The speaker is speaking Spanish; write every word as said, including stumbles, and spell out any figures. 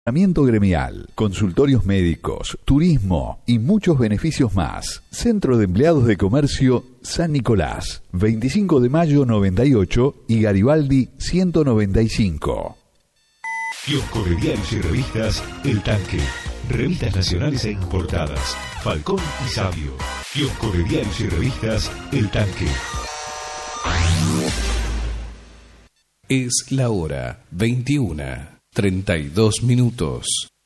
Gremial, consultorios médicos, turismo y muchos beneficios más. Centro de Empleados de Comercio San Nicolás, veinticinco de mayo noventa y ocho y Garibaldi ciento noventa y cinco. Kiosco de diarios y revistas El Tanque. Revistas nacionales e importadas. Falcón y Sabio. Kiosco de diarios y revistas El Tanque. Es la hora veintiuna, treinta y dos minutos.